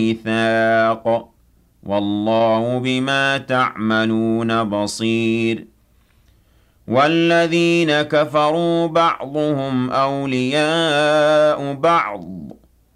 الْمِيثَاقَ وَاللَّهُ بِمَا تَعْمَلُونَ بَصِيرٌ وَالَّذِينَ كَفَرُوا بَعْضُهُمْ أَوْلِيَاءُ بَعْضٍ